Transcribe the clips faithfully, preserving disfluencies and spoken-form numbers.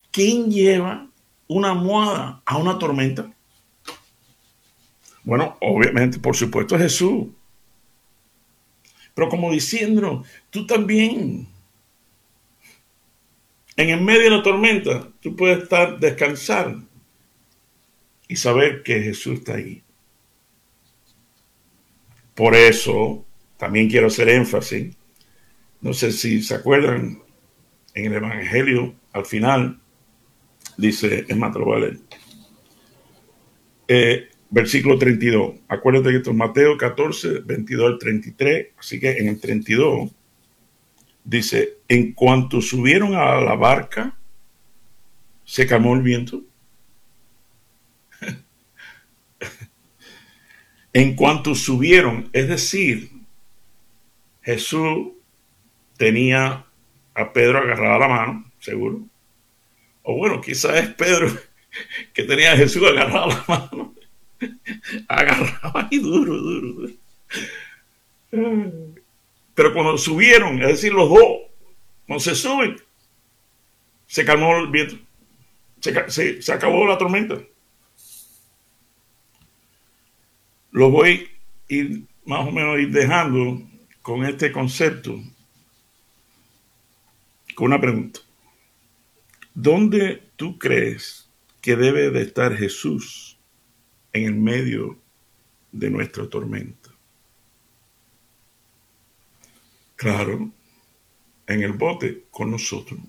¿quién lleva una almohada a una tormenta? Bueno, obviamente, por supuesto, Jesús. Pero como diciendo, tú también, en el medio de la tormenta, tú puedes estar, descansar y saber que Jesús está ahí. Por eso, también quiero hacer énfasis. No sé si se acuerdan, en el Evangelio, al final, dice, es más, te lo voy a leer. Eh, versículo treinta y dos. Acuérdate que esto es Mateo catorce, veintidós al treinta y tres. Así que en el treinta y dos dice, en cuanto subieron a la barca, se calmó el viento. En cuanto subieron, es decir, Jesús tenía a Pedro agarrado a la mano, seguro. O bueno, quizás es Pedro que tenía a Jesús agarrado a la mano. Agarrado ahí duro, duro. Pero cuando subieron, es decir, los dos, cuando se suben, se calmó el viento. Se, se, se acabó la tormenta. Lo voy a ir más o menos ir dejando con este concepto, con una pregunta. ¿Dónde tú crees que debe de estar Jesús en el medio de nuestra tormenta? Claro, en el bote con nosotros.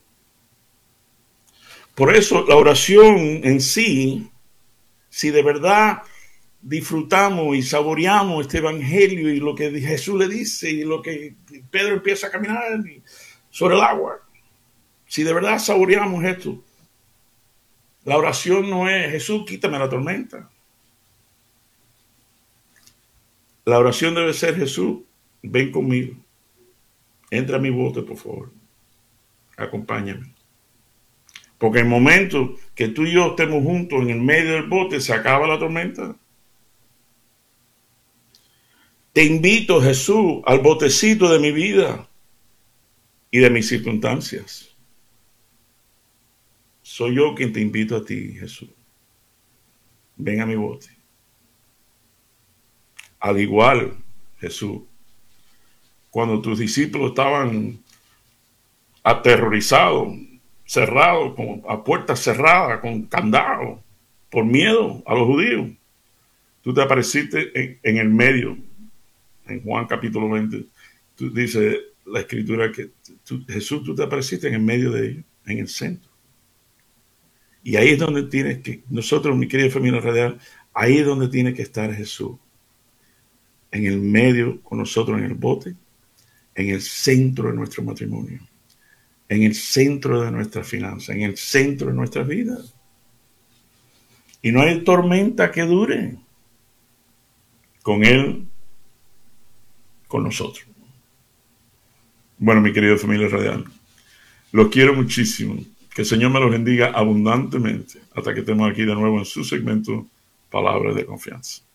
Por eso la oración en sí, si de verdad disfrutamos y saboreamos este evangelio y lo que Jesús le dice y lo que Pedro empieza a caminar sobre el agua, si de verdad saboreamos esto, la oración no es Jesús, quítame la tormenta. La oración debe ser Jesús, ven conmigo, entra a mi bote, por favor, acompáñame. Porque en el momento que tú y yo estemos juntos en el medio del bote, se acaba la tormenta. Te invito, Jesús, al botecito de mi vida y de mis circunstancias. Soy yo quien te invito a ti, Jesús. Ven a mi bote. Al igual, Jesús, cuando tus discípulos estaban aterrorizados, cerrados, con, a puertas cerradas, con candado, por miedo a los judíos, tú te apareciste en, en el medio. En Juan capítulo veinte, tú, dice la escritura que tú, Jesús, tú te apareciste en el medio de ellos, en el centro. Y ahí es donde tienes que, nosotros, mi querida familia radial, ahí es donde tiene que estar Jesús. En el medio, con nosotros en el bote, en el centro de nuestro matrimonio, en el centro de nuestras finanzas, en el centro de nuestras vidas. Y no hay tormenta que dure con Él, con nosotros. Bueno, mi querida familia radial, los quiero muchísimo. Que el Señor me los bendiga abundantemente hasta que estemos aquí de nuevo en su segmento Palabras de Confianza.